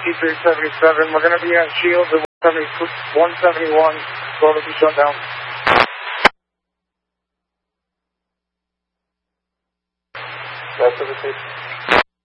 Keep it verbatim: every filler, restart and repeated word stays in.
T three seventy-seven. We're going to be on Shields at one seventy-one. Slow to be shut down. That's the